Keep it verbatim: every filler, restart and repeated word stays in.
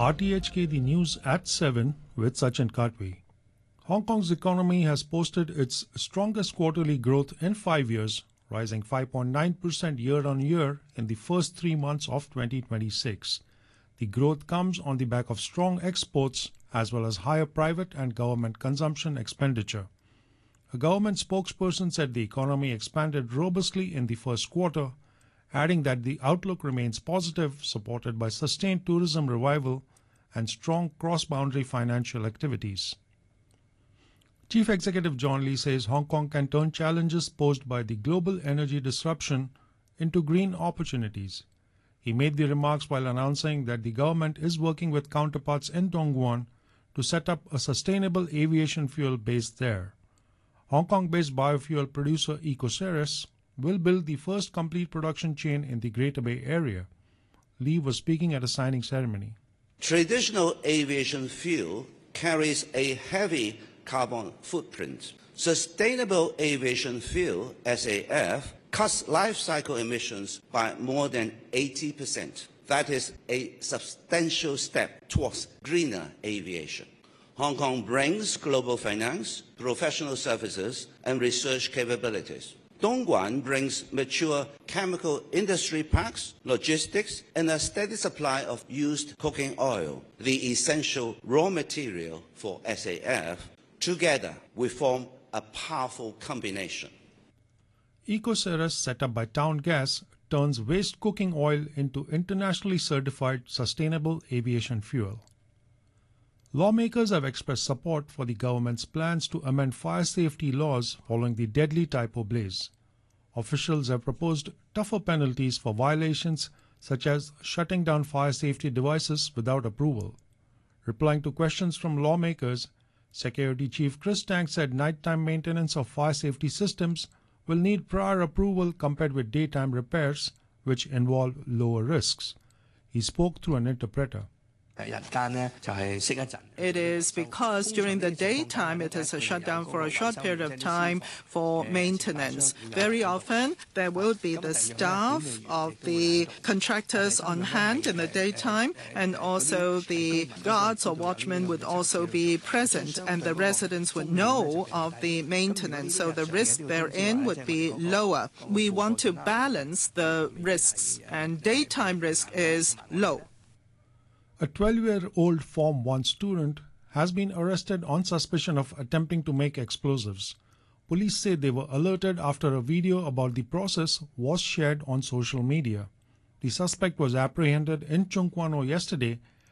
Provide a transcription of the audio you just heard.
R T H K The News at seven with Sachin Katwi. Hong Kong's economy has posted its strongest quarterly growth in five years, rising five point nine percent year-on-year in the first three months of twenty twenty-six. The growth comes on the back of strong exports as well as higher private and government consumption expenditure. A government spokesperson said the economy expanded robustly in the first quarter, adding that the outlook remains positive, supported by sustained tourism revival and strong cross-boundary financial activities. Chief Executive John Lee says Hong Kong can turn challenges posed by the global energy disruption into green opportunities. He made the remarks while announcing that the government is working with counterparts in Dongguan to set up a sustainable aviation fuel base there. Hong Kong-based biofuel producer Ecoceres will build the first complete production chain in the Greater Bay Area. Lee was speaking at a signing ceremony. Traditional aviation fuel carries a heavy carbon footprint. Sustainable aviation fuel, S A F, cuts life cycle emissions by more than eighty percent. That is a substantial step towards greener aviation. Hong Kong brings global finance, professional services, and research capabilities. Dongguan brings mature chemical industry parks, logistics, and a steady supply of used cooking oil, the essential raw material for S A F. Together, we form a powerful combination. Ecoceres, set up by Town Gas, turns waste cooking oil into internationally certified sustainable aviation fuel. Lawmakers have expressed support for the government's plans to amend fire safety laws following the deadly Taipo blaze. Officials have proposed tougher penalties for violations such as shutting down fire safety devices without approval. Replying to questions from lawmakers, Security Chief Chris Tang said nighttime maintenance of fire safety systems will need prior approval compared with daytime repairs, which involve lower risks. He spoke through an interpreter. It is because during the daytime it is a shutdown for a short period of time for maintenance. Very often there will be the staff of the contractors on hand in the daytime, and also the guards or watchmen would also be present, and the residents would know of the maintenance, so the risk therein would be lower. We want to balance the risks, and daytime risk is low. A twelve-year-old Form one student has been arrested on suspicion of attempting to make explosives. Police say they were alerted after a video about the process was shared on social media. The suspect was apprehended in Chung Kwan O yesterday